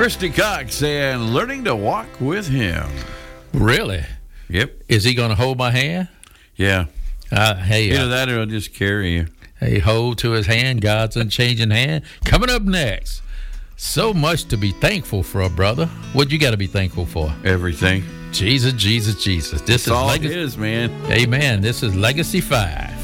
Christy Cox and Learning to Walk with Him. Really? Yep. Is he going to hold my hand? Yeah. Hey, Either that or he'll just carry you. Hey, hold to his hand, God's unchanging hand. Coming up next, so much to be thankful for, brother. What you got to be thankful for? Everything. Jesus, Jesus, Jesus. This is all Legacy. it is, man. Amen. This is Legacy 5.